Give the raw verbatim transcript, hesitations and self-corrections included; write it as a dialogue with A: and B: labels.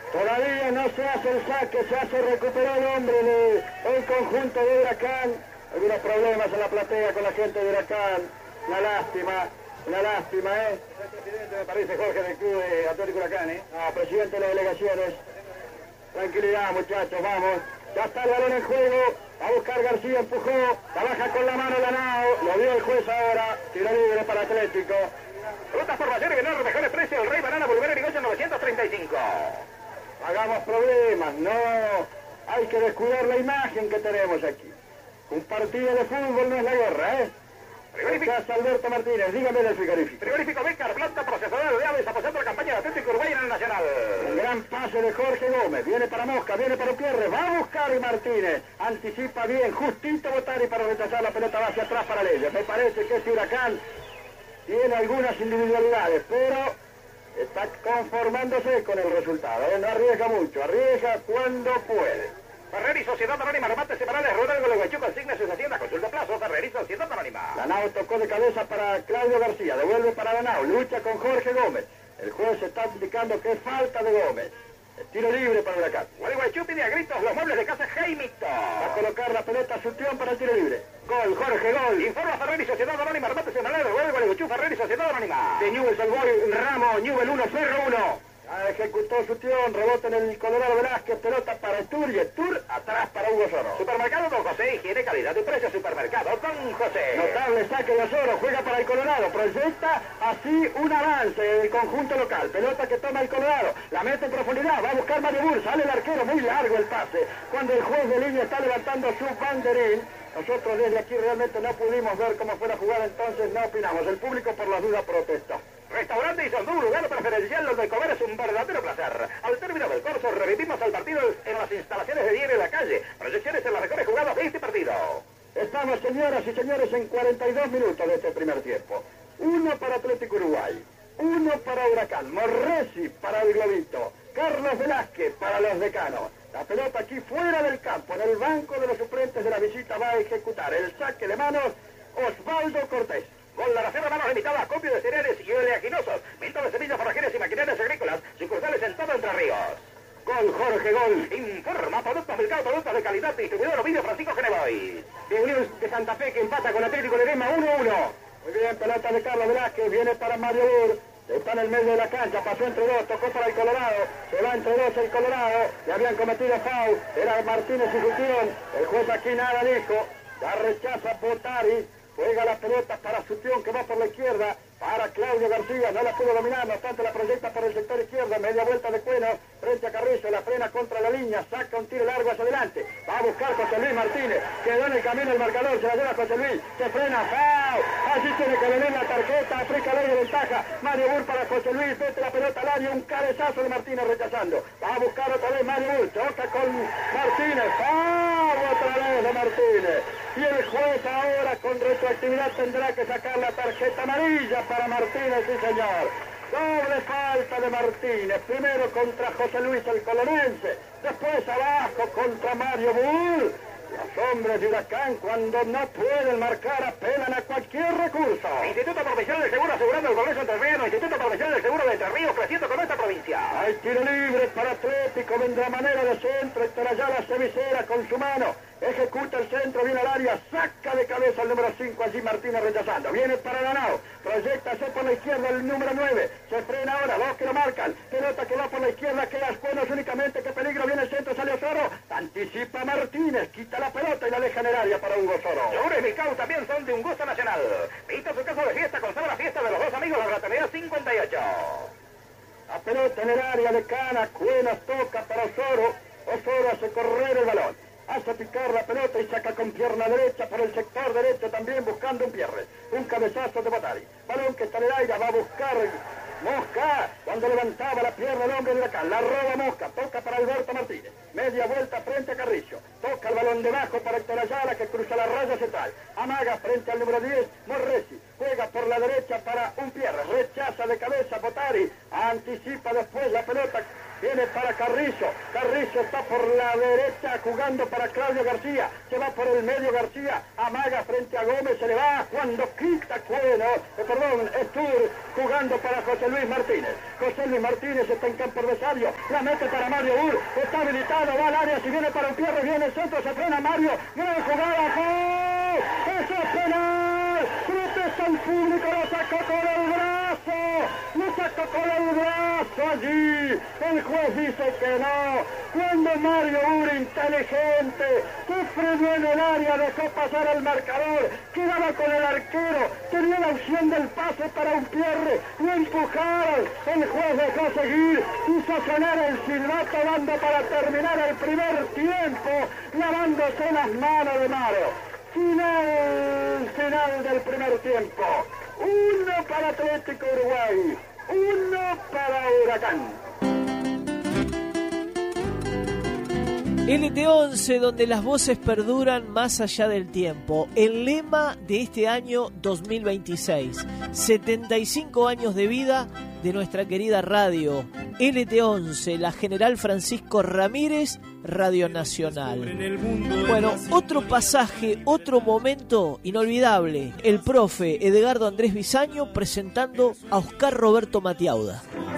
A: Todavía no se hace el saque, se hace recuperar el hombre del conjunto de Huracán. Algunos problemas en la platea con la gente de Huracán. Una lástima, una lástima, ¿eh? El presidente, me parece, Jorge, del Club de Atlético Huracán, ¿eh? Ah, presidente de las delegaciones. Tranquilidad, muchachos, vamos. Ya está el balón en juego. Va a buscar García, empujó. Trabaja con la mano Lanao. Lo vio el juez ahora. Tiro libre para Atlético.
B: Rutas formaciones que no mejores precios. El Rey Banana Bulgaria negocio novecientos treinta y cinco.
A: Hagamos problemas, no. Hay que descuidar la imagen que tenemos aquí. Un partido de fútbol no es la guerra, ¿eh?
B: Frigorífico
A: Alberto Martínez, dígame del frigorífico.
B: Frigorífico Becar, planta procesadora de aves, aposando la campaña de Atlético Uruguay en el Nacional.
A: Un gran pase de Jorge Gómez, viene para Mosca, viene para Pierre, va a buscar Martínez, anticipa bien, justito Botari para rechazar la pelota, va hacia atrás para Leyes. Me parece que este Huracán tiene algunas individualidades, pero está conformándose con el resultado, ¿eh? No arriesga mucho, arriesga cuando puede.
B: Ferrer y Sociedad Anónima, remates semanales, Rodrigo Leguaychú consigna sus haciendas, consulta plazo, Ferrer y Sociedad Anónima.
A: Lanao tocó de cabeza para Claudio García, devuelve para Lanao, lucha con Jorge Gómez. El juez está indicando que es falta de Gómez. El tiro libre para Huracán.
B: Leguaychú pide a gritos los muebles de casa Jaimito.
A: Va a colocar la pelota a Sutión para el tiro libre. Gol, Jorge, gol.
B: Informa Ferrer y Sociedad Anónima, remates semanales, Rodrigo Leguaychú, Ferrer y Sociedad Anónima.
A: De Newell's el gol, Ramos, Newell uno, Ferro uno. Ya ejecutó Sutión, rebote en el Colorado Velázquez, pelota para Tur y Tur atrás para Hugo Soro.
B: Supermercado Don José, higiene, calidad y precio, Supermercado Don José.
A: Notable saque de Soro, juega para el Colorado, proyecta así un avance del conjunto local. Pelota que toma el Colorado, la mete en profundidad, va a buscar Mario Burr, sale el arquero, muy largo el pase. Cuando el juez de línea está levantando su banderín, nosotros desde aquí realmente no pudimos ver cómo fue la jugada, entonces no opinamos. El público por las dudas protestó.
B: Restaurante Isondú, lugar preferencial donde comer es un verdadero placer. Al término del curso revivimos el partido en las instalaciones de Diario de la Calle. Proyecciones en las mejores jugadas de este partido.
A: Estamos, señoras y señores, en cuarenta y dos minutos de este primer tiempo. Uno para Atlético Uruguay, uno para Huracán, Morresi para el Globito, Carlos Velázquez para los Decanos. La pelota aquí fuera del campo, en el banco de los suplentes de la visita, va a ejecutar el saque de manos Osvaldo Cortés.
B: Con la nación de manos limitada, acopio de cereales y oleaginosos, venta de semillas, forrajeras y maquinarias agrícolas, sucursales en todo Entre Ríos.
A: Gol, Jorge, gol.
B: Informa, productos mercado, productos de calidad, distribuidor Ovidio Francisco Geneboy.
A: De Unión de Santa Fe que empata con Atlético Ledesma uno uno. Muy bien, pelota de Carlos Velázquez, viene para Mario Burr. Está en el medio de la cancha, pasó entre dos, tocó para el Colorado, se va entre dos el Colorado, le habían cometido foul, era Martínez y Sutión, el juez aquí nada dijo, ya rechaza Botari. Juega la pelota para Sutión que va por la izquierda, para Claudio García, no la pudo dominar, no obstante la proyecta por el sector izquierdo, media vuelta de Cueno, frente a Carrizo, la frena contra la línea, saca un tiro largo hacia adelante, va a buscar José Luis Martínez, quedó en el camino el marcador, se la lleva José Luis, se frena, ¡foul! Allí tiene que venir la tarjeta, aplica ley de ventaja, Mario Burr para José Luis, mete la pelota al área, un cabezazo de Martínez rechazando, va a buscar otra vez Mario Burr, choca con Martínez, ¡foul! Otra vez de Martínez. Y el juez ahora con retroactividad tendrá que sacar la tarjeta amarilla para Martínez, sí señor. Doble falta de Martínez, primero contra José Luis el colonense, después abajo contra Mario Burr. Los hombres de Huracán, cuando no pueden marcar, apelan a cualquier recurso.
B: Instituto Provincial del Seguro asegurando el progreso entrerriano, Instituto Provincial del Seguro de Entre Ríos creciendo con nuestra provincia.
A: Hay tiro libre para Atlético, vendrá manera de centro, estará ya la Cevicera con su mano. Ejecuta el centro, viene al área, saca de cabeza el número cinco, allí Martínez rechazando. Viene para Lanao, proyecta por la izquierda el número nueve, se frena ahora, dos que lo marcan. Pelota que va por la izquierda, queda Cuenos únicamente, que peligro, viene el centro, sale Soro. Anticipa Martínez, quita la pelota y la deja en el área para Hugo Soro.
B: Seguro y Micao también son de un gusto nacional. Visita su casa de fiesta con la fiesta de los dos amigos, la fraternidad cincuenta y ocho.
A: La pelota en el área de Cana, Cuenos toca para Osoro, Osoro hace correr el balón. Hace picar la pelota y saca con pierna derecha por el sector derecho también buscando un Pierre. Un cabezazo de Botari. Balón que está en el aire, va a buscar Mosca. Cuando levantaba la pierna el hombre de Huracán. La roba Mosca, toca para Alberto Martínez. Media vuelta frente a Carrillo. Toca el balón debajo para Héctor Ayala que cruza la raya central. Amaga frente al número diez, Morresi. Juega por la derecha para un Pierre. Rechaza de cabeza Botari. Anticipa después la pelota viene para Carrizo, Carrizo está por la derecha jugando para Claudio García, se va por el medio García, amaga frente a Gómez, se le va cuando quita Cueno, eh, perdón, Estur jugando para José Luis Martínez, José Luis Martínez está en campo adversario, la mete para Mario Ur, está habilitado, va al área, si viene para un Pierre, viene el centro, se frena Mario, gran jugada, ¡gol! ¡Eso es penal! ¡Protesta el público, lo sacó con el brazo! ¡Lo sacó con el brazo allí! El juez dice que no. Cuando Mario Ur, inteligente, se frenó en el área, dejó pasar al marcador, quedaba con el arquero, tenía la opción del pase para un Pierre, lo empujaron, el juez dejó seguir, hizo sonar el silbato, dando para terminar el primer tiempo, lavándose las manos de Mario. Final, final del primer tiempo. Uno para Atlético Uruguay, uno para Huracán.
C: L T once, donde las voces perduran más allá del tiempo. El lema de este año dos mil veintiséis. setenta y cinco años de vida de nuestra querida radio. L T once, la General Francisco Ramírez, Radio Nacional. Bueno, otro pasaje, otro momento inolvidable. El profe Edgardo Andrés Bisaño presentando a Oscar Roberto Matiauda.